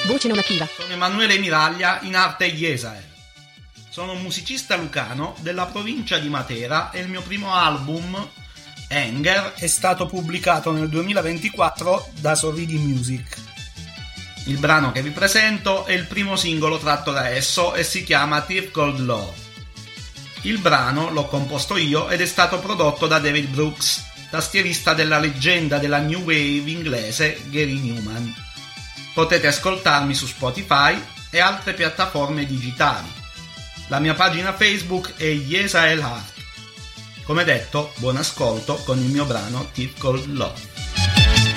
Voce non attiva. Sono Emanuele Miraglia, in arte Jesael. Sono un musicista lucano della provincia di Matera e il mio primo album, Anger, è stato pubblicato nel 2024 da Sorridi Music. Il brano che vi presento è il primo singolo tratto da esso e si chiama Thief Called Love. Il brano l'ho composto io ed è stato prodotto da David Brooks, tastierista della leggenda della new wave inglese Gary Newman. Potete ascoltarmi su Spotify e altre piattaforme digitali. La mia pagina Facebook è Jesael Art. Come detto, buon ascolto con il mio brano Thief Called Love.